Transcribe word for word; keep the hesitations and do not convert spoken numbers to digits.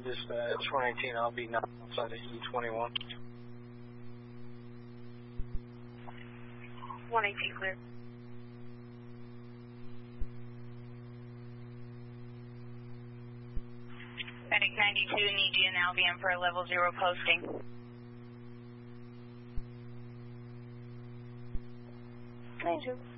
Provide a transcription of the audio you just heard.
Dispatch one eighteen, I'll be not outside of E twenty-one. one eighteen clear. Medic ninety-two, need you in Albion for a level zero posting. ninety-two.